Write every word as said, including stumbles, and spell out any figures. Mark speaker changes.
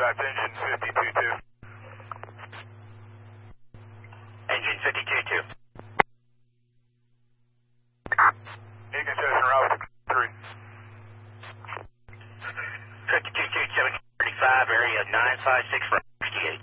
Speaker 1: contact engine fifty-two two.
Speaker 2: Engine fifty-two two.
Speaker 1: You can test and route with three.
Speaker 2: fifty-two two, seven thirty-five, area nine five six.